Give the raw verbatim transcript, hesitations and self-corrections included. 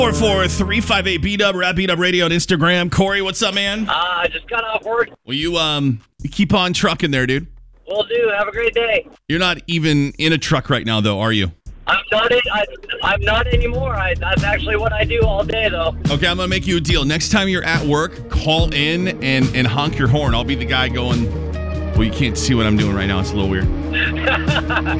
four four three five eight B W or at B W Radio on Instagram. Corey, what's up, man? Uh, I just got off work. Well, you um, you keep on trucking there, dude. Will do. Have a great day. You're not even in a truck right now, though, are you? I'm not. In, I, I'm not anymore. I, that's actually what I do all day, though. Okay, I'm gonna make you a deal. Next time you're at work, call in and and honk your horn. I'll be the guy going. Well, you can't see what I'm doing right now. It's a little weird.